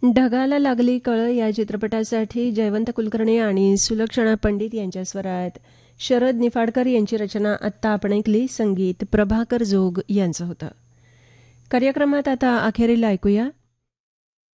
ढगाला लागली कळ या चित्रपटासाठी जयवंत कुलकर्णी आणि सुलक्षणा पंडित यांच्या स्वरात शरद निफाडकर यांची रचना आत्ता आपण ऐकली. संगीत प्रभाकर जोग यांचं होतं. कार्यक्रमात आता अखेरीला ऐकूया